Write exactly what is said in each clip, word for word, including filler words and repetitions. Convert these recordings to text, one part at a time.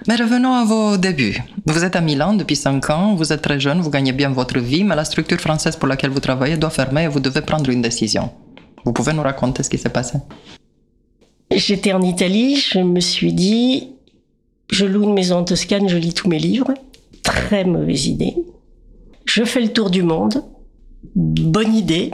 Mais revenons à vos débuts. Vous êtes à Milan depuis cinq ans, vous êtes très jeune, vous gagnez bien votre vie, mais la structure française pour laquelle vous travaillez doit fermer et vous devez prendre une décision. Vous pouvez nous raconter ce qui s'est passé? J'étais en Italie, je me suis dit, je loue une maison en Toscane, je lis tous mes livres. Très mauvaise idée. Je fais le tour du monde. Bonne idée.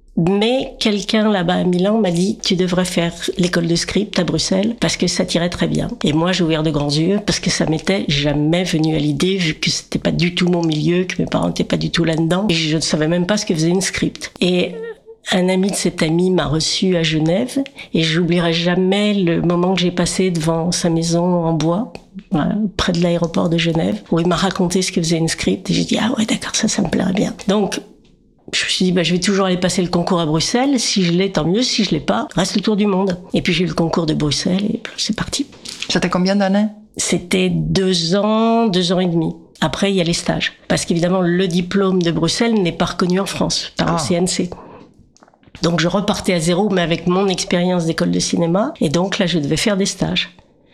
Mais quelqu'un là-bas à Milan m'a dit « Tu devrais faire l'école de script à Bruxelles parce que ça t'irait très bien. » Et moi, j'ai ouvert de grands yeux parce que ça m'était jamais venu à l'idée vu que c'était pas du tout mon milieu, que mes parents n'étaient pas du tout là-dedans. Et je ne savais même pas ce que faisait une script. Et un ami de cet ami m'a reçu à Genève et j'oublierai jamais le moment que j'ai passé devant sa maison en bois, voilà, près de l'aéroport de Genève, où il m'a raconté ce que faisait une script et j'ai dit « Ah ouais, d'accord, ça, ça me plairait bien. » Donc, je me suis dit, bah, je vais toujours aller passer le concours à Bruxelles. Si je l'ai, tant mieux. Si je l'ai pas, reste le tour du monde. Et puis j'ai eu le concours de Bruxelles et c'est parti. C'était combien d'années? C'était deux ans, deux ans et demi. Après, il y a les stages. Parce qu'évidemment, le diplôme de Bruxelles n'est pas reconnu en France par ah. le C N C. Donc je repartais à zéro, mais avec mon expérience d'école de cinéma. Et donc là, je devais faire des stages.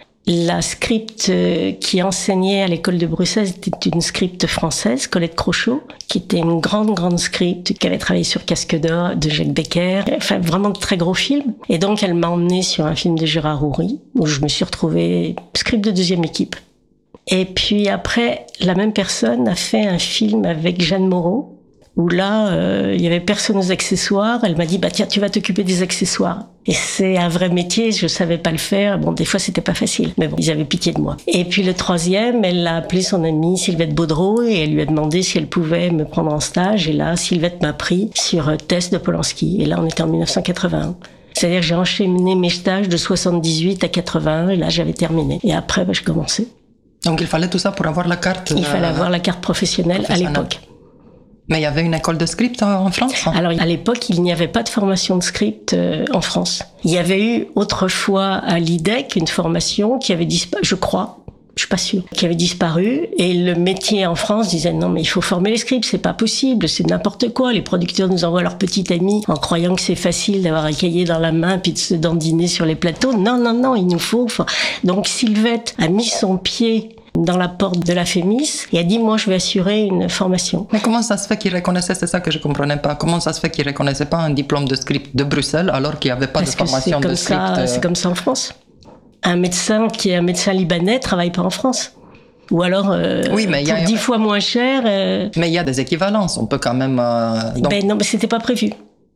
La script qui enseignait à l'école de Bruxelles était une script française, Colette Crochot, qui était une grande, grande script, qui avait travaillé sur Casque d'Or de Jacques Becker, enfin vraiment de très gros films. Et donc elle m'a emmenée sur un film de Gérard Houry, où je me suis retrouvée script de deuxième équipe. Et puis après, la même personne a fait un film avec Jeanne Moreau, où là, euh, il y avait personne aux accessoires. Elle m'a dit, bah tiens, tu vas t'occuper des accessoires. Et c'est un vrai métier, je savais pas le faire. Bon, des fois, c'était pas facile. Mais bon, ils avaient pitié de moi. Et puis le troisième, elle a appelé son amie Sylvette Baudreau et elle lui a demandé si elle pouvait me prendre en stage. Et là, Sylvette m'a pris sur Tess de Polanski. Et là, on était en dix-neuf cent quatre-vingt-un. C'est-à-dire que j'ai enchaîné mes stages de soixante-dix-huit à quatre-vingt-un. Et là, j'avais terminé. Et après, bah, je commençais. Donc, il fallait tout ça pour avoir la carte... Il euh, fallait avoir la carte professionnelle, professionnelle. à l'époque. Mais il y avait une école de script en France? Alors, à l'époque, il n'y avait pas de formation de script euh, en France. Il y avait eu autrefois à l'I D E C une formation qui avait disparu, je crois, je suis pas sûre, qui avait disparu. Et le métier en France disait non, mais il faut former les scripts, c'est pas possible, c'est n'importe quoi. Les producteurs nous envoient leur petit ami en croyant que c'est facile d'avoir un cahier dans la main puis de se dandiner sur les plateaux. Non, non, non, il nous faut. Donc, Sylvette a mis son pied dans la porte de la Fémis et a dit, moi, je vais assurer une formation. Mais comment ça se fait qu'il reconnaissait, c'est ça que je comprenais pas, comment ça se fait qu'il reconnaissait pas un diplôme de script de Bruxelles alors qu'il n'y avait pas Parce de formation de script? Ça, euh... C'est comme ça en France. Un médecin qui est un médecin libanais travaille pas en France. Ou alors, euh, oui, mais pour y a... dix fois moins cher... Euh... Mais il y a des équivalences, on peut quand même... Euh... Donc... Ben non, mais c'était pas prévu.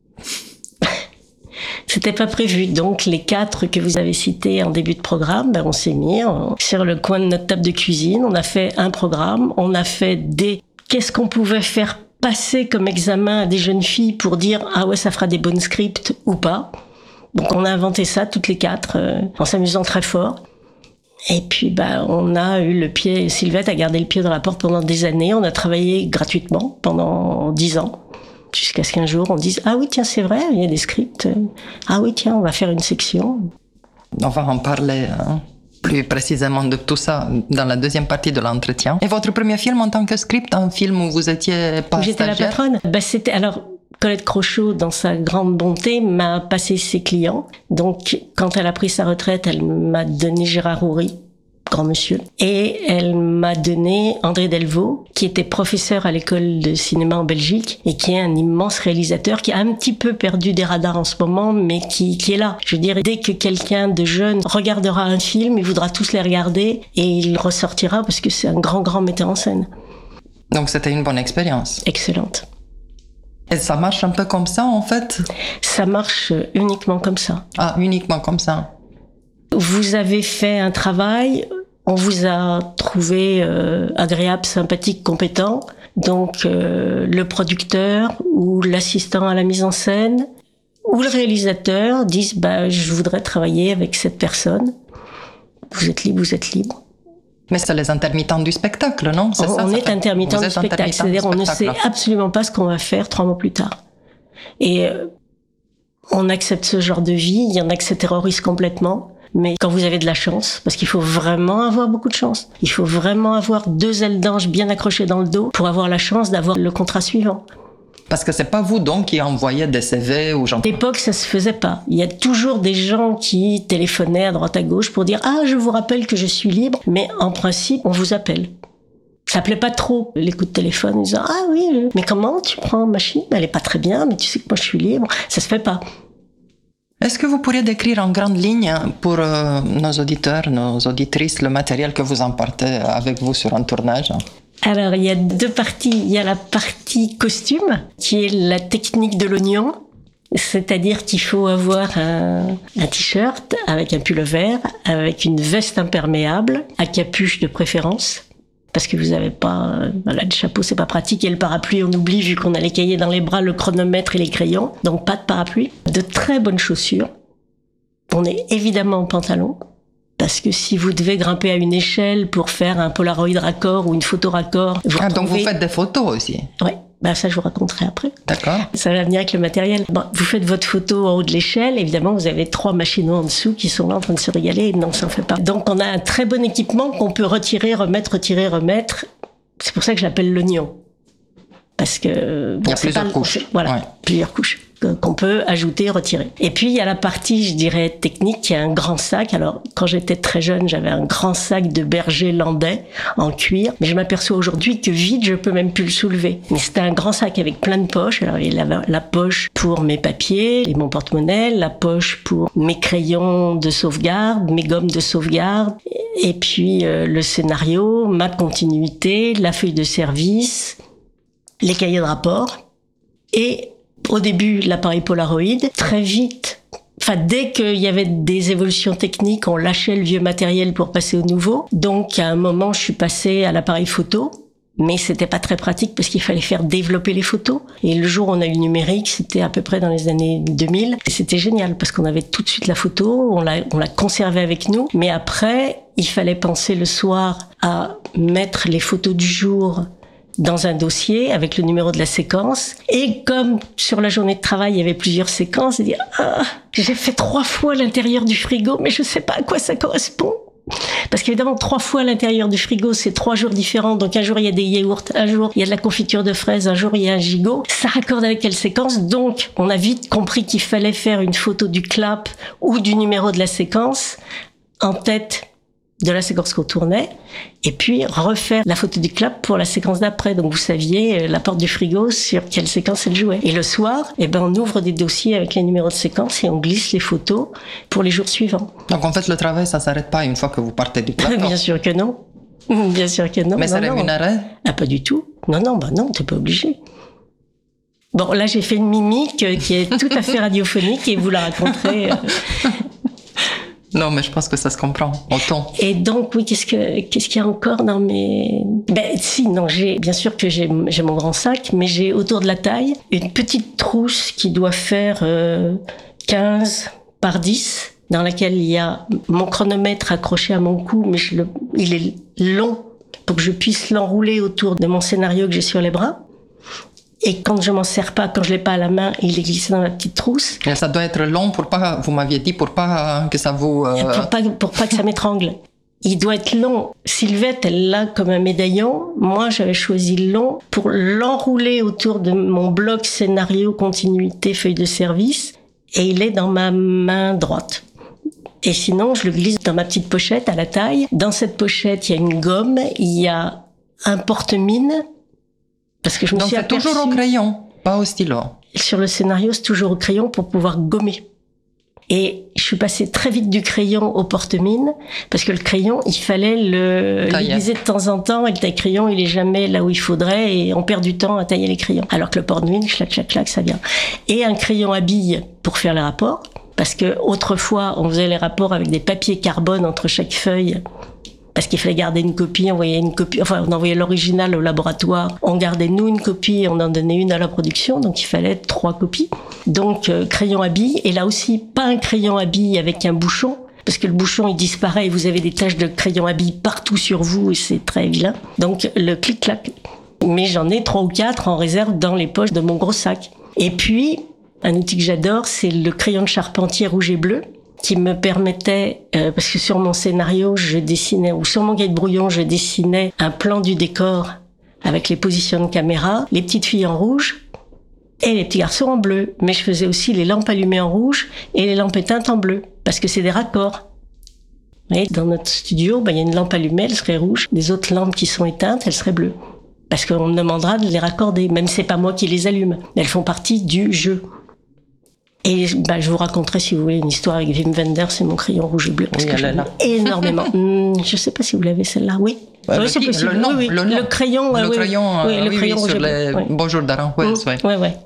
C'était pas prévu. Donc, les quatre que vous avez cités en début de programme, ben, on s'est mis en... sur le coin de notre table de cuisine. On a fait un programme. On a fait des... Qu'est-ce qu'on pouvait faire passer comme examen à des jeunes filles pour dire « Ah ouais, ça fera des bonnes scripts ou pas ?» Donc, on a inventé ça, toutes les quatre, euh, en s'amusant très fort. Et puis, ben, on a eu le pied... Sylvette a gardé le pied dans la porte pendant des années. On a travaillé gratuitement pendant dix ans. Jusqu'à ce qu'un jour, on dise « Ah oui, tiens, c'est vrai, il y a des scripts. Ah oui, tiens, on va faire une section. » On va en parler hein, plus précisément de tout ça dans la deuxième partie de l'entretien. Et votre premier film en tant que script, un film où vous étiez pas J'étais stagiaire? La patronne. Ben, c'était, alors, Colette Crochot, dans sa grande bonté, m'a passé ses clients. Donc, quand elle a pris sa retraite, elle m'a donné Gérard Houry, grand monsieur. Et elle m'a donné André Delvaux, qui était professeur à l'école de cinéma en Belgique et qui est un immense réalisateur qui a un petit peu perdu des radars en ce moment, mais qui, qui est là. Je veux dire, dès que quelqu'un de jeune regardera un film, il voudra tous les regarder et il ressortira parce que c'est un grand, grand metteur en scène. Donc c'était une bonne expérience. Excellente. Et ça marche un peu comme ça, en fait? Ça marche uniquement comme ça. Ah, uniquement comme ça. Vous avez fait un travail... On vous a trouvé euh, agréable, sympathique, compétent. Donc, euh, le producteur ou l'assistant à la mise en scène ou le réalisateur disent bah, « je voudrais travailler avec cette personne ». Vous êtes libre, vous êtes libre. Mais c'est les intermittents du spectacle, non? C'est on ça, on ça est intermittent du spectacle, c'est-à-dire on ne sait absolument pas ce qu'on va faire trois mois plus tard. Et euh, on accepte ce genre de vie, il y en a que se terrorisent complètement. Mais quand vous avez de la chance, parce qu'il faut vraiment avoir beaucoup de chance, il faut vraiment avoir deux ailes d'ange bien accrochées dans le dos pour avoir la chance d'avoir le contrat suivant. Parce que c'est pas vous donc qui envoyez des C V ou gens. À l'époque, ça se faisait pas. Il y a toujours des gens qui téléphonaient à droite à gauche pour dire « Ah, je vous rappelle que je suis libre », mais en principe, on vous appelle. Ça plaît pas trop, les coups de téléphone, en disant « Ah oui, mais comment tu prends ma machine ? Elle est pas très bien, mais tu sais que moi je suis libre. » Ça se fait pas. Est-ce que vous pourriez décrire en grande ligne pour euh, nos auditeurs, nos auditrices, le matériel que vous emportez avec vous sur un tournage ? Alors, il y a deux parties. Il y a la partie costume, qui est la technique de l'oignon. C'est-à-dire qu'il faut avoir un, un t-shirt avec un pull vert, avec une veste imperméable, à capuche de préférence. Parce que vous n'avez pas... Euh, voilà, le chapeau, c'est pas pratique. Et le parapluie, on oublie, vu qu'on a les cahiers dans les bras, le chronomètre et les crayons. Donc, pas de parapluie. De très bonnes chaussures. On est évidemment en pantalon. Parce que si vous devez grimper à une échelle pour faire un Polaroid raccord ou une photo raccord... Vous ah, retrouvez... donc vous faites des photos aussi ? Oui, ben ça je vous raconterai après. D'accord. Ça va venir avec le matériel. Bon, vous faites votre photo en haut de l'échelle, évidemment vous avez trois machinaux en dessous qui sont là en train de se régaler, et non, ça ne fait pas. Donc on a un très bon équipement qu'on peut retirer, remettre, retirer, remettre. C'est pour ça que je l'appelle l'oignon. Parce que... Bon, il y a plusieurs pas, couches. Voilà, ouais. plusieurs couches qu'on peut ajouter, retirer. Et puis, il y a la partie, je dirais, technique, qui est un grand sac. Alors, quand j'étais très jeune, j'avais un grand sac de berger landais en cuir. Mais je m'aperçois aujourd'hui que vide, je peux même plus le soulever. Mais c'était un grand sac avec plein de poches. Alors, il y avait la poche pour mes papiers et mon porte-monnaie, la poche pour mes crayons de sauvegarde, mes gommes de sauvegarde, et puis euh, le scénario, ma continuité, la feuille de service, les cahiers de rapport et au début, l'appareil Polaroid, très vite, enfin, dès qu'il y avait des évolutions techniques, on lâchait le vieux matériel pour passer au nouveau. Donc, à un moment, je suis passée à l'appareil photo, mais c'était pas très pratique parce qu'il fallait faire développer les photos. Et le jour où on a eu le numérique, c'était à peu près dans les années deux mille. Et c'était génial parce qu'on avait tout de suite la photo, on l'a, on l'a conservée avec nous. Mais après, il fallait penser le soir à mettre les photos du jour dans un dossier avec le numéro de la séquence. Et comme sur la journée de travail, il y avait plusieurs séquences, et dire ah, j'ai fait trois fois l'intérieur du frigo, mais je sais pas à quoi ça correspond. Parce qu'évidemment, trois fois l'intérieur du frigo, c'est trois jours différents. Donc un jour, il y a des yaourts, un jour, il y a de la confiture de fraises, un jour, il y a un gigot. Ça raccorde avec quelle séquence? Donc, on a vite compris qu'il fallait faire une photo du clap ou du numéro de la séquence en tête de la séquence qu'on tournait, et puis refaire la photo du clap pour la séquence d'après. Donc vous saviez la porte du frigo sur quelle séquence elle jouait. Et le soir, eh ben on ouvre des dossiers avec les numéros de séquence et on glisse les photos pour les jours suivants. Donc en fait le travail ça s'arrête pas une fois que vous partez du plateau. Bien sûr que non. Bien sûr que non. Mais non, c'est rémunéré? Ah pas du tout. Non non bah non, t'es pas obligé. Bon là j'ai fait une mimique qui est tout à fait radiophonique et vous la raconterez. Non, mais je pense que ça se comprend, au ton. Et donc, oui, qu'est-ce que, qu'est-ce qu'il y a encore dans mes... Ben, si, non, j'ai, bien sûr que j'ai, j'ai mon grand sac, mais j'ai autour de la taille une petite trousse qui doit faire euh, quinze par dix, dans laquelle il y a mon chronomètre accroché à mon cou, mais je le, il est long pour que je puisse l'enrouler autour de mon scénario que j'ai sur les bras. Et quand je m'en sers pas, quand je l'ai pas à la main, il est glissé dans la petite trousse. Et ça doit être long pour pas, vous m'aviez dit, pour pas que ça vous... Euh... Pour pas, pour pas que ça m'étrangle. Il doit être long. Sylvette, elle l'a comme un médaillon. Moi, j'avais choisi long pour l'enrouler autour de mon bloc scénario, continuité, feuille de service. Et il est dans ma main droite. Et sinon, je le glisse dans ma petite pochette à la taille. Dans cette pochette, il y a une gomme, il y a un porte-mine. Parce que je me Donc suis c'est aperçue... toujours au crayon, pas au stylo. Sur le scénario, c'est toujours au crayon pour pouvoir gommer. Et je suis passée très vite du crayon au porte-mine, parce que le crayon, il fallait le l'aiguiser de temps en temps, et le taille-crayon, il est jamais là où il faudrait, et on perd du temps à tailler les crayons. Alors que le porte-mine, clac, clac, clac, ça vient. Et un crayon à billes pour faire les rapports, parce que autrefois, on faisait les rapports avec des papiers carbone entre chaque feuille, parce qu'il fallait garder une copie, on envoyait une copie, enfin, on envoyait l'original au laboratoire, on gardait nous une copie, on en donnait une à la production, donc il fallait trois copies. Donc, euh, crayon à billes, et là aussi, pas un crayon à billes avec un bouchon, parce que le bouchon, il disparaît et vous avez des taches de crayon à billes partout sur vous et c'est très vilain. Donc, le clic-clac. Mais j'en ai trois ou quatre en réserve dans les poches de mon gros sac. Et puis, un outil que j'adore, c'est le crayon de charpentier rouge et bleu, qui me permettait, euh, parce que sur mon scénario, je dessinais, ou sur mon cahier de brouillon, je dessinais un plan du décor avec les positions de caméra, les petites filles en rouge, et les petits garçons en bleu. Mais je faisais aussi les lampes allumées en rouge et les lampes éteintes en bleu, parce que c'est des raccords. Et dans notre studio, ben, il y a une lampe allumée, elle serait rouge. Les autres lampes qui sont éteintes, elles seraient bleues. Parce qu'on me demandera de les raccorder, même si c'est pas moi qui les allume. Elles font partie du jeu. Et ben, je vous raconterai, si vous voulez, une histoire avec Wim Wenders, c'est mon crayon rouge et bleu, parce oui, que j'aime énormément. Hum, je sais pas si vous l'avez celle-là, oui. Ouais, oui, le, c'est possible. Le, nom, oui, oui. le, nom. le crayon, le oui, crayon, oui, euh, le oui, crayon oui, rouge sur et bleu. les Oui. Bonjour d'Aranjuez, Hum, oui. ouais, ouais.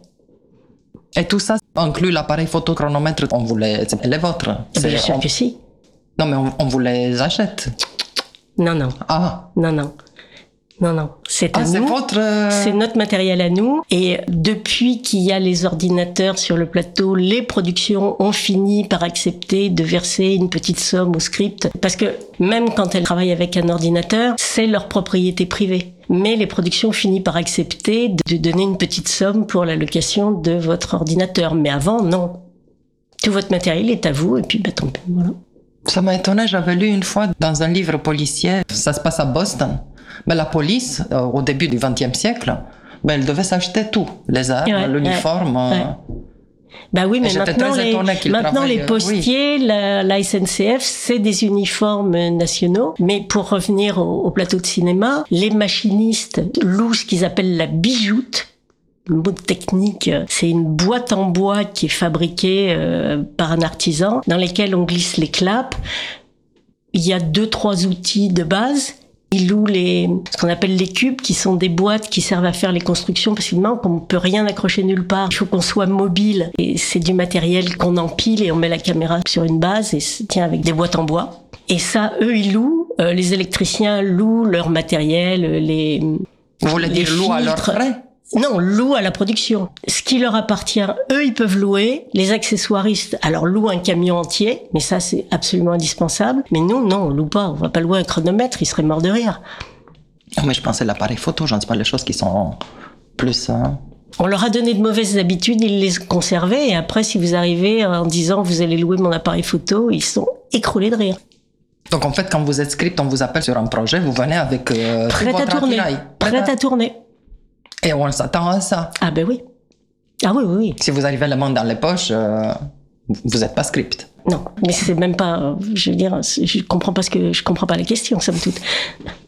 Et tout ça inclut l'appareil photochronomètre, on vous les, c'est les vôtres. C'est bien sûr on... que si. Non, mais on, on vous les achète. Non, non. Ah. Non, non. Non, non. C'est à ah, c'est nous. votre... euh... C'est notre matériel à nous. Et depuis qu'il y a les ordinateurs sur le plateau, les productions ont fini par accepter de verser une petite somme au script. Parce que même quand elles travaillent avec un ordinateur, c'est leur propriété privée. Mais les productions finissent par accepter de donner une petite somme pour la location de votre ordinateur. Mais avant, non. Tout votre matériel est à vous, et puis bah, tant pis, voilà. Ça m'a étonné, j'avais lu une fois dans un livre policier, ça se passe à Boston. Mais la police, euh, au début du vingtième siècle, ben, elle devait s'acheter tout. Les armes, ouais, l'uniforme. Ouais, ouais. Bah oui, mais maintenant, les, maintenant les postiers, oui. la, la S N C F, c'est des uniformes nationaux. Mais pour revenir au, au plateau de cinéma, les machinistes louent ce qu'ils appellent la bijoute. Le mot technique, c'est une boîte en bois qui est fabriquée euh, par un artisan, dans lesquelles on glisse les clapes. Il y a deux, trois outils de base. Ils louent les, ce qu'on appelle les cubes, qui sont des boîtes qui servent à faire les constructions, parce qu'on ne peut rien accrocher nulle part. Il faut qu'on soit mobile. Et c'est du matériel qu'on empile et on met la caméra sur une base et se tient avec des boîtes en bois. Et ça, eux, ils louent. Euh, les électriciens louent leur matériel, les Vous voulez dire louent à leurs frais ? Non, louent à la production. Ce qui leur appartient, eux, ils peuvent louer. Les accessoiristes, alors louent un camion entier, mais ça, c'est absolument indispensable. Mais nous, non, on loue pas. On va pas louer un chronomètre, ils seraient morts de rire. Mais je pensais l'appareil photo, j'en sais pas les choses qui sont plus... Hein... On leur a donné de mauvaises habitudes, ils les conservaient. Et après, si vous arrivez en disant vous allez louer mon appareil photo, ils sont écroulés de rire. Donc en fait, quand vous êtes script, on vous appelle sur un projet, vous venez avec euh, prêt tout à votre tourner. attirail. Prêt à tourner. Et on s'attend à ça. Ah ben oui. Ah oui, oui, oui. Si vous arrivez la main dans les poches, euh, vous n'êtes pas script. Non, mais c'est même pas... Je veux dire, je comprends pas ce que... Je comprends pas la question, somme toute.